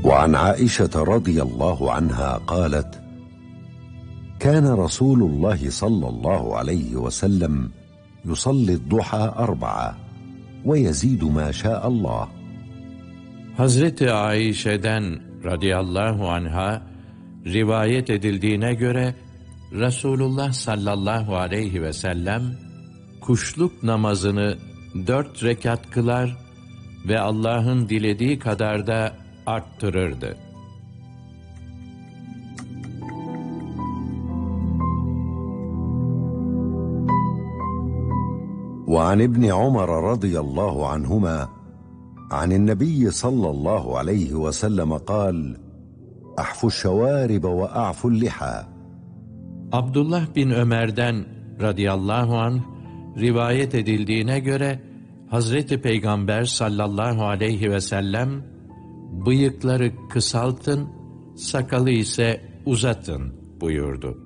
وعن عائشة رضي الله عنها قالت: كان رسول الله صلى الله عليه وسلم يصلي الضحى 4 ويزيد ما شاء الله. Hazreti Ayşe'den radıyallahu anha rivayet edildiğine göre Resulullah sallallahu aleyhi ve sellem kuşluk namazını 4 rekat kılar ve Allah'ın dilediği kadar da arttırırdı. وعن ابن عمر رضي الله عنهما عن النبي صلى الله عليه وسلم قال: أحفوا الشوارب وأعفوا اللحى. Abdullah bin Ömer'den radıyallahu anh rivayet edildiğine göre Hazreti Peygamber sallallahu aleyhi ve sellem bıyıkları kısaltın, sakalı ise uzatın buyurdu.